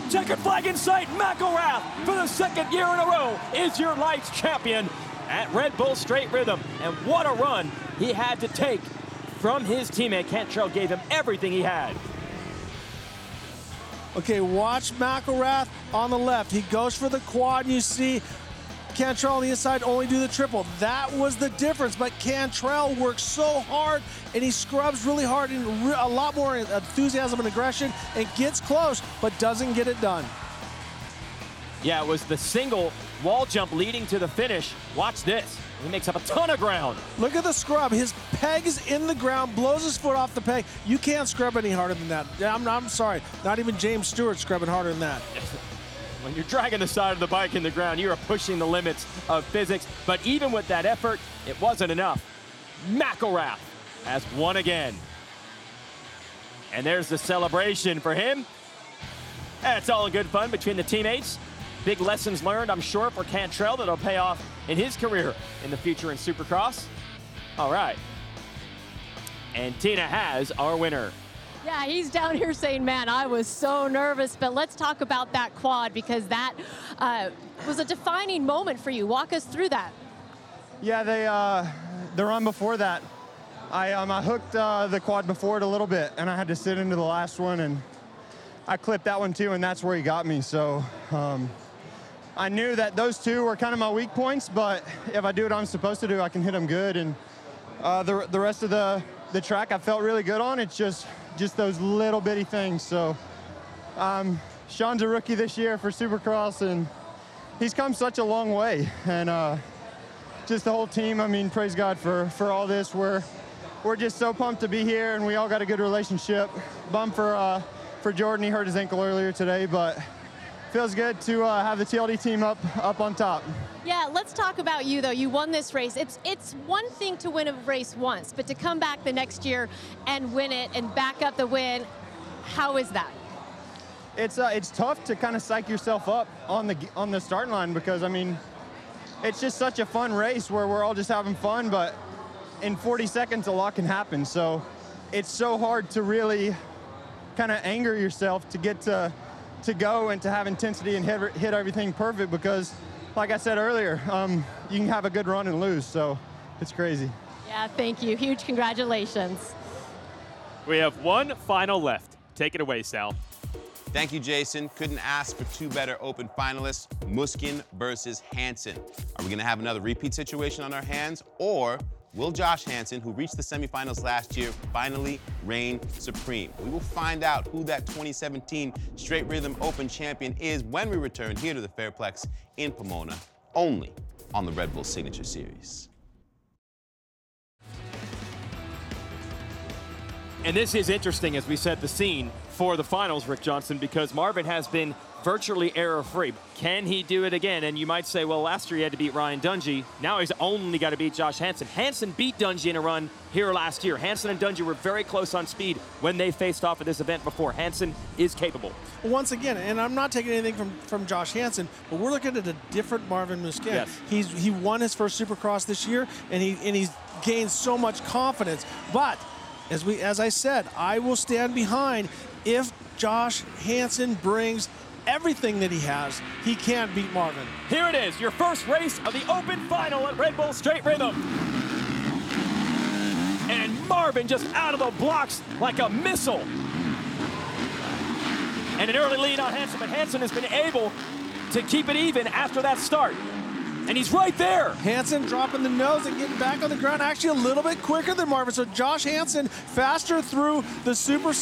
Checkered flag in sight. McElrath, for the second year in a row, is your Lights champion at Red Bull Straight Rhythm. And what a run he had to take from his teammate. Cantrell gave him everything he had. Okay, watch McElrath on the left. He goes for the quad, and you see Cantrell on the inside only do the triple. That was the difference, but Cantrell works so hard, and he scrubs really hard and a lot more enthusiasm and aggression, and gets close, but doesn't get it done. Yeah, it was the single wall jump leading to the finish. Watch this. He makes up a ton of ground. Look at the scrub. His peg is in the ground, blows his foot off the peg. You can't scrub any harder than that. I'm sorry. Not even James Stewart scrubbing harder than that. When you're dragging the side of the bike in the ground, you are pushing the limits of physics. But even with that effort, it wasn't enough. McElrath has won again. And there's the celebration for him. That's all in good fun between the teammates. Big lessons learned, I'm sure, for Cantrell that'll pay off in his career in the future in Supercross. All right. And Tina has our winner. Yeah, he's down here saying, man, I was so nervous. But let's talk about that quad, because that was a defining moment for you. Walk us through that. Yeah, the run before that, I hooked the quad before it a little bit, and I had to sit into the last one, and I clipped that one too, and that's where he got me. So I knew that those two were kind of my weak points, but if I do what I'm supposed to do, I can hit them good. And the rest of the track I felt really good on. It's just those little bitty things. So Sean's a rookie this year for Supercross, and he's come such a long way. And just the whole team, I mean, praise God for all this. We're just so pumped to be here, and we all got a good relationship. Bummed for Jordan, he hurt his ankle earlier today, but feels good to have the TLD team up on top. Yeah, let's talk about you, though. You won this race. It's one thing to win a race once, but to come back the next year and win it and back up the win, how is that? It's tough to kind of psych yourself up on the starting line, because, I mean, it's just such a fun race where we're all just having fun, but in 40 seconds, a lot can happen. So it's so hard to really kind of anger yourself to get to go and to have intensity and hit everything perfect, because like I said earlier, you can have a good run and lose, so it's crazy. Yeah, thank you. Huge congratulations. We have one final left. Take it away, Sal. Thank you, Jason. Couldn't ask for two better open finalists, Musquin versus Hansen. Are we gonna have another repeat situation on our hands, or will Josh Hansen, who reached the semifinals last year, finally reign supreme? We will find out who that 2017 Straight Rhythm Open champion is when we return here to the Fairplex in Pomona, only on the Red Bull Signature Series. And this is interesting as we set the scene for the finals, Rick Johnson, because Marvin has been virtually error-free. Can he do it again? And you might say, well, last year he had to beat Ryan Dungey. Now he's only got to beat Josh Hansen. Hansen beat Dungey in a run here last year. Hansen and Dungey were very close on speed when they faced off at this event before. Hansen is capable. Once again, and I'm not taking anything from Josh Hansen, but we're looking at a different Marvin Musquin. Yes. He won his first Supercross this year, and he's gained so much confidence. But as I said, I will stand behind if Josh Hansen brings everything that he has, he can't beat Marvin. Here it is, your first race of the Open Final at Red Bull Straight Rhythm. And Marvin just out of the blocks like a missile. And an early lead on Hansen, but Hansen has been able to keep it even after that start. And he's right there. Hansen dropping the nose and getting back on the ground, actually a little bit quicker than Marvin. So Josh Hansen faster through the super